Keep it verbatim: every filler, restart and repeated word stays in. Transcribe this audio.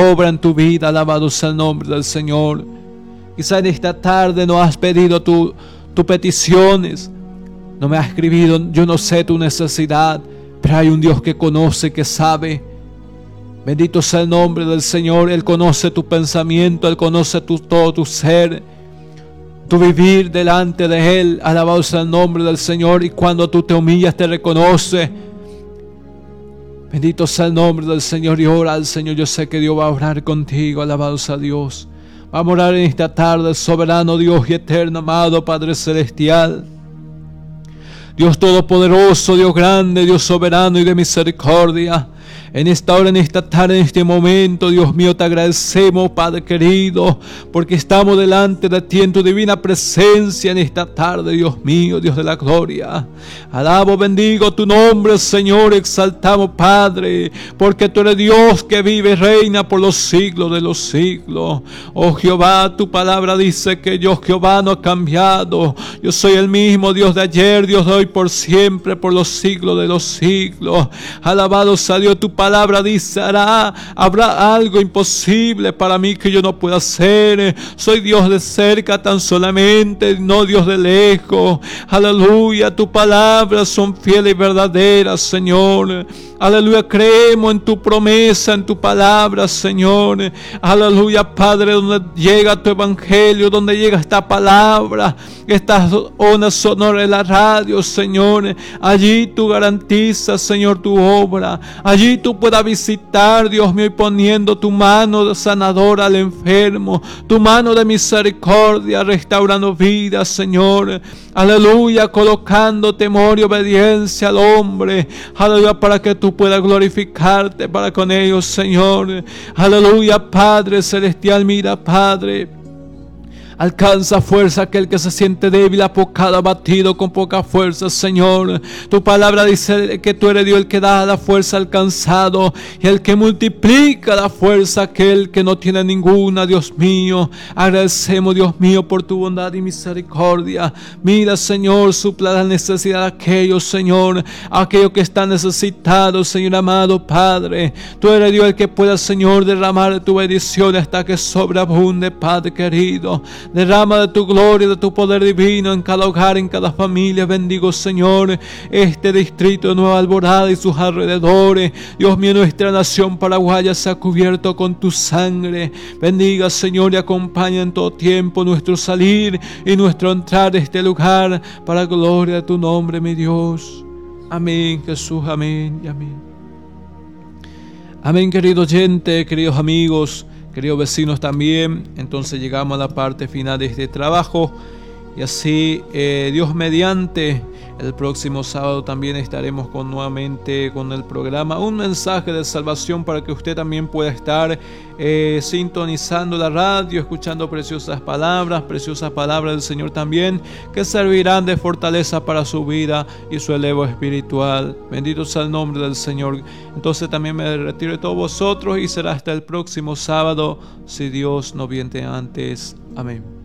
obra en tu vida. Alabado sea el nombre del Señor. Quizá en esta tarde no has pedido tus tu peticiones, no me has escribido, yo no sé tu necesidad, pero hay un Dios que conoce, que sabe. Bendito sea el nombre del Señor. Él conoce tu pensamiento, Él conoce tu, todo tu ser, tu vivir delante de Él. Alabado sea el nombre del Señor. Y cuando tú te humillas, te reconoce. Bendito sea el nombre del Señor. Y ora al Señor. Yo sé que Dios va a orar contigo. Alabado sea Dios. Vamos a orar en esta tarde, soberano Dios y eterno, amado Padre Celestial. Dios todopoderoso, Dios grande, Dios soberano y de misericordia. En esta hora, en esta tarde, en este momento, Dios mío, te agradecemos, Padre querido, porque estamos delante de ti en tu divina presencia en esta tarde, Dios mío, Dios de la gloria. Alabo, bendigo tu nombre, Señor, exaltamos, Padre, porque tú eres Dios que vive y reina por los siglos de los siglos. Oh Jehová, tu palabra dice que yo, Jehová, no ha cambiado. Yo soy el mismo Dios de ayer, Dios de hoy, por siempre, por los siglos de los siglos. Alabado sea Dios. Tu palabra dice, hará, habrá algo imposible para mí que yo no pueda hacer. Soy Dios de cerca tan solamente, no Dios de lejos. Aleluya, tu palabra son fieles y verdaderas, Señor. Aleluya, creemos en tu promesa, en tu palabra, Señor. Aleluya, Padre, donde llega tu evangelio, donde llega esta palabra, estas ondas sonoras de la radio, Señor. Allí tú garantizas, Señor, tu obra. Allí tú puedas visitar, Dios mío, y poniendo tu mano sanadora al enfermo, tu mano de misericordia, restaurando vidas, Señor. Aleluya, colocando temor y obediencia al hombre. Aleluya, para que tú puedas glorificarte para con ellos, Señor. Aleluya, Padre celestial, mira, Padre. Alcanza fuerza aquel que se siente débil, apocado, abatido, con poca fuerza, Señor. Tu palabra dice que tú eres Dios el que da la fuerza al cansado y el que multiplica la fuerza a aquel que no tiene ninguna, Dios mío. Agradecemos, Dios mío, por tu bondad y misericordia. Mira, Señor, supla la necesidad de aquellos, Señor, aquellos que están necesitados, Señor amado Padre. Tú eres Dios el que pueda, Señor, derramar tu bendición hasta que sobreabunde, Padre querido. Derrama de tu gloria, de tu poder divino en cada hogar, en cada familia. Bendigo, Señor, este distrito de Nueva Alborada y sus alrededores. Dios mío, nuestra nación paraguaya se ha cubierto con tu sangre. Bendiga, Señor, y acompaña en todo tiempo nuestro salir y nuestro entrar a este lugar para gloria de tu nombre, mi Dios. Amén, Jesús, amén y amén. Amén, querido oyente, queridos amigos, queridos vecinos también. Entonces llegamos a la parte final de este trabajo. Y así, eh, Dios mediante, el próximo sábado también estaremos con, nuevamente con el programa Un Mensaje de Salvación, para que usted también pueda estar eh, sintonizando la radio, escuchando preciosas palabras, preciosas palabras del Señor también, que servirán de fortaleza para su vida y su elevo espiritual. Bendito sea el nombre del Señor. Entonces también me retiro de todos vosotros y será hasta el próximo sábado, si Dios no viene antes. Amén.